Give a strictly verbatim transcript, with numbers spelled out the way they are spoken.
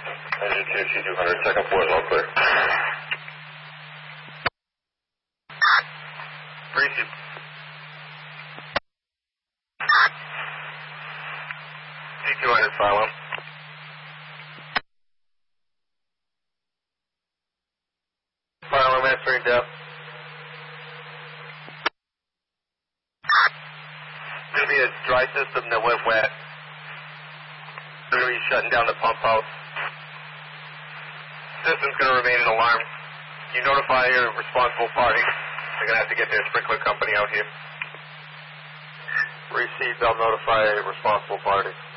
Engine two C two hundred, second floor is all clear. Receive. C two hundred, follow. Follow, mastering depth. It's going to be a dry system that went wet. We're going to be shutting down the pump house. System's going to remain in alarm. You notify your responsible party. They're going to have to get their sprinkler company out here. Received, I'll notify a responsible party.